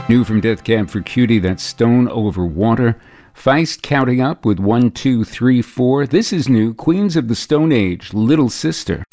New from Death Cab for Cutie, that's Stone Over Water. Feist counting up with 1, 2, 3, 4. This is new, Queens of the Stone Age, Little Sister.